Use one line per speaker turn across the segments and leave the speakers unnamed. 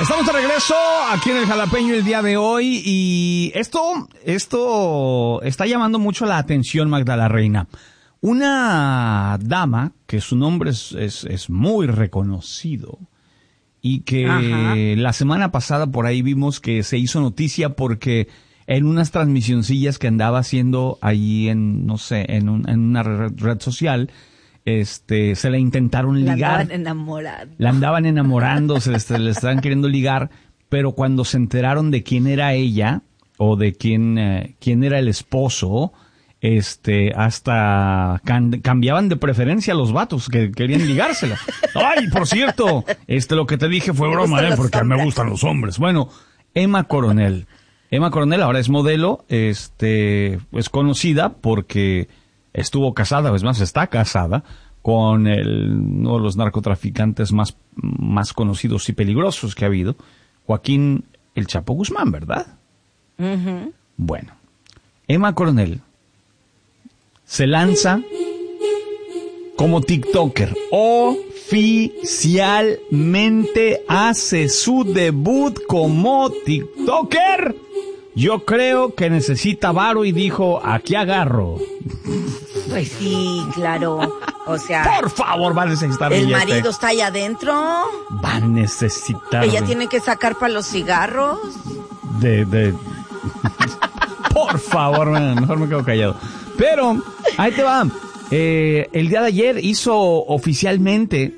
Estamos de regreso aquí en el Jalapeño el día de hoy y esto está llamando mucho la atención, Magda Reina. Una dama que su nombre es muy reconocido y que la semana pasada por ahí vimos que se hizo noticia porque en unas transmisioncillas que andaba haciendo ahí en, no sé, en una red social, se la intentaron ligar. La andaban enamorando, le estaban queriendo ligar, pero cuando se enteraron de quién era ella, o de quién era el esposo, hasta cambiaban de preferencia a los vatos que querían ligársela. Ay, por cierto, lo que te dije fue broma, porque me gustan los hombres. Bueno, Emma Coronel ahora es modelo, es conocida porque estuvo casada, es más, está casada con uno de los narcotraficantes más conocidos y peligrosos que ha habido, Joaquín El Chapo Guzmán, ¿verdad? Uh-huh. Bueno, Emma Coronel se lanza como TikToker. Oficialmente hace su debut como TikToker. Yo creo que necesita varo y dijo, aquí agarro.
Pues sí, claro. O sea,
por favor, va a necesitar
el
billete.
marido está allá adentro.
Va a necesitar.
Ella tiene que sacar para los cigarros.
Por favor, mejor me quedo callado. Pero, ahí te va. El día de ayer hizo oficialmente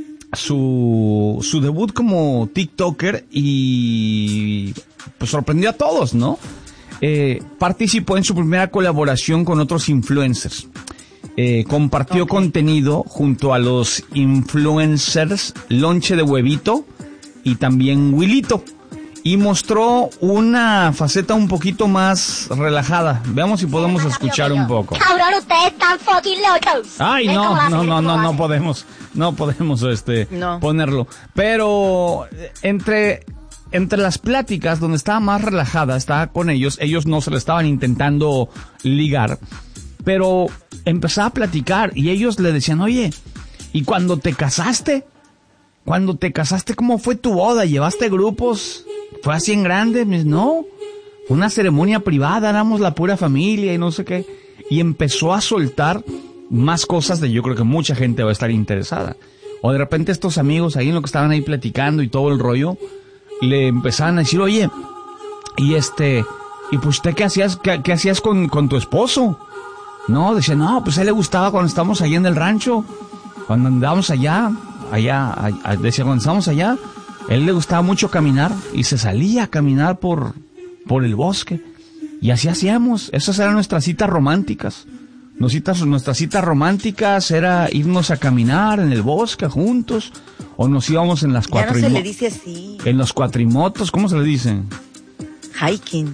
su debut como TikToker y pues sorprendió a todos, ¿no? Participó en su primera colaboración con otros influencers. Compartió contenido junto a los influencers Lonche de Huevito y también Wilito. Y mostró una faceta un poquito más relajada. Veamos si podemos escuchar un poco.
Cabrón, ustedes están fucking locos.
Ay, no podemos ponerlo. Pero entre las pláticas donde estaba más relajada, estaba con ellos no se le estaban intentando ligar, pero empezaba a platicar y ellos le decían, oye, ¿y cuando te casaste? ¿Cómo fue tu boda? ¿Llevaste grupos? ¿Fue así en grande? Me dice, no, fue una ceremonia privada, éramos la pura familia y no sé qué. Y empezó a soltar más cosas de yo creo que mucha gente va a estar interesada. O de repente estos amigos ahí en lo que estaban ahí platicando y todo el rollo, le empezaban a decir, oye, y pues usted qué hacías con tu esposo? No, decía, no, pues a él le gustaba cuando estábamos allá en el rancho, cuando andábamos allá, decía, cuando estábamos allá, a él le gustaba mucho caminar y se salía a caminar por el bosque. Y así hacíamos, esas eran nuestras citas románticas. Nuestras citas románticas era irnos a caminar en el bosque juntos, o nos íbamos en las cuatrimotos.
Ya no se le dice así.
En los cuatrimotos, ¿cómo se le dice?
Hiking.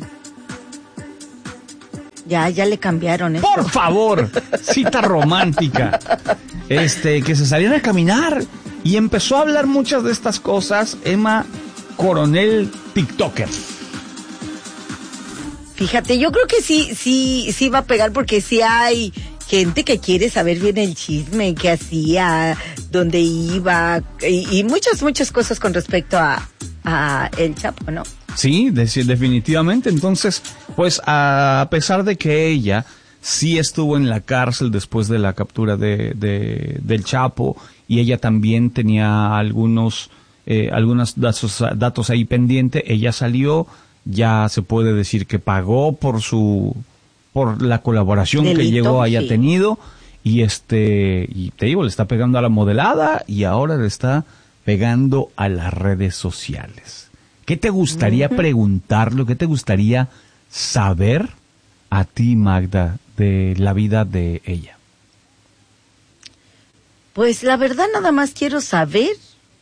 Ya le cambiaron eso.
Por favor, cita romántica. Que se salían a caminar y empezó a hablar muchas de estas cosas Emma Coronel TikToker.
Fíjate, yo creo que sí va a pegar porque sí hay gente que quiere saber bien el chisme, qué hacía, dónde iba y muchas cosas con respecto a El Chapo, ¿no?
Sí, definitivamente. Entonces, pues a pesar de que ella sí estuvo en la cárcel después de la captura del Chapo y ella también tenía algunos datos ahí pendiente, ella salió, ya se puede decir que pagó por la colaboración delito, que llegó haya tenido y y te digo, le está pegando a la modelada y ahora le está pegando a las redes sociales. ¿Qué te gustaría preguntarle? ¿Qué te gustaría saber a ti, Magda, de la vida de ella?
Pues la verdad nada más quiero saber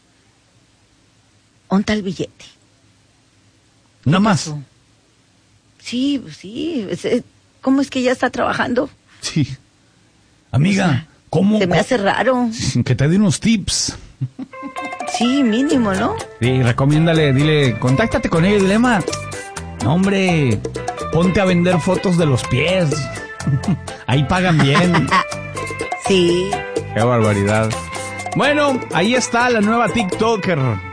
¿dónde está el billete?
¿Nada más?
Sí. ¿Cómo es que ya está trabajando?
Sí. Amiga, o sea, ¿cómo?
Se me hace raro.
Que te dé unos tips.
Sí, mínimo, ¿no?
Sí, recomiéndale, dile, contáctate con ella y dile, Emma, no, hombre, ponte a vender fotos de los pies. Ahí pagan bien.
Sí.
Qué barbaridad. Bueno, ahí está la nueva TikToker.